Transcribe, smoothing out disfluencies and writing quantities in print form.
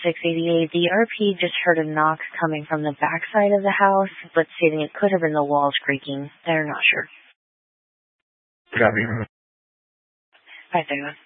688. The RP just heard a knock coming from the backside of the house, but stating it could have been the walls creaking. They're not sure. Copy. 531.